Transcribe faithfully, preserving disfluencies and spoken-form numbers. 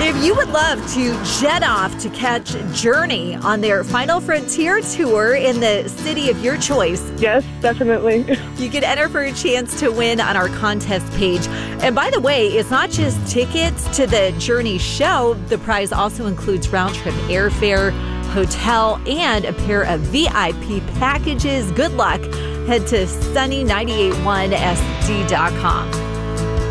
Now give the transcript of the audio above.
If you would love to jet off to catch Journey on their Final Frontier tour in the city of your choice, Yes, definitely. you can enter for a chance to win on our contest page. And by the way, it's not just tickets to the Journey show. The prize also includes round-trip airfare, hotel, and a pair of V I P packages. Good luck. Head to sunny nine eight one S D dot com.